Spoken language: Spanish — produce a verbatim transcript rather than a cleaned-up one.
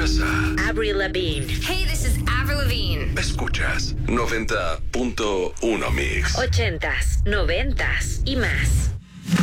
Escuchas a Avril Lavigne. Hey, this is Avril Lavigne. Escuchas noventa punto uno Mix. Ochentas, noventas y más.